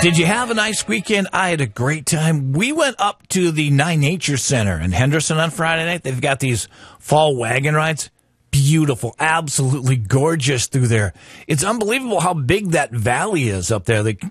Did you have a nice weekend? I had a great time. We went up to the Nine Nature Center in Henderson on Friday night. They've got these fall wagon rides. Beautiful, absolutely gorgeous through there. It's unbelievable how big that valley is up there.